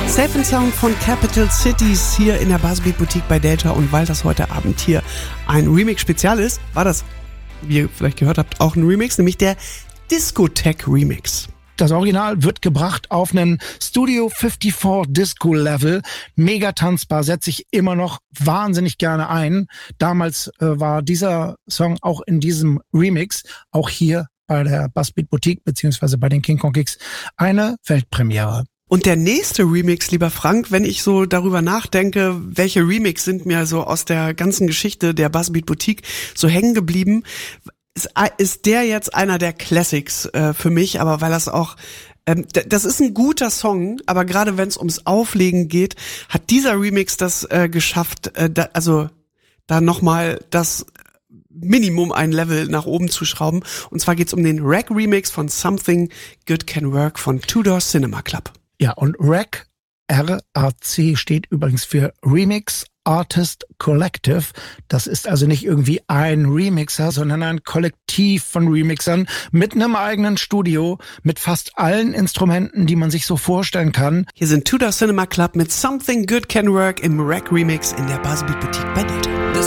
Safe & Sound von Capital Cities hier in der Buzzbeat Boutique bei Delta. Und weil das heute Abend hier ein Remix-Spezial ist, war das, wie ihr vielleicht gehört habt, auch ein Remix, nämlich der Discotheque-Remix. Das Original wird gebracht auf einen Studio 54 Disco Level. Mega tanzbar, setze ich immer noch wahnsinnig gerne ein. Damals war dieser Song auch in diesem Remix, auch hier bei der Buzzbeat Boutique beziehungsweise bei den King Kong Kicks, eine Weltpremiere. Und der nächste Remix, lieber Frank, wenn ich so darüber nachdenke, welche Remix sind mir so aus der ganzen Geschichte der Buzzbeat Boutique so hängen geblieben, ist der jetzt einer der Classics für mich, aber weil das auch, das ist ein guter Song, aber gerade wenn es ums Auflegen geht, hat dieser Remix das geschafft, da nochmal das Minimum ein Level nach oben zu schrauben. Und zwar geht's um den Rack-Remix von Something Good Can Work von Two Door Cinema Club. Ja, und Rack, R-A-C, steht übrigens für Remix Artist Collective. Das ist also nicht irgendwie ein Remixer, sondern ein Kollektiv von Remixern mit einem eigenen Studio, mit fast allen Instrumenten, die man sich so vorstellen kann. Hier sind Two Door Cinema Club mit Something Good Can Work im Rack-Remix in der Buzzbeat Boutique bei Delta.